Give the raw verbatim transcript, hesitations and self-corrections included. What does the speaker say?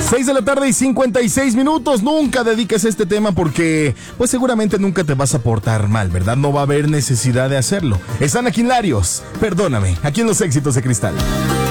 seis de la tarde y cincuenta y seis minutos. Nunca dediques este tema porque, pues seguramente nunca te vas a portar mal, ¿verdad? No va a haber necesidad de hacerlo. Están aquí en Larios, perdóname, aquí en Los Éxitos de Cristal.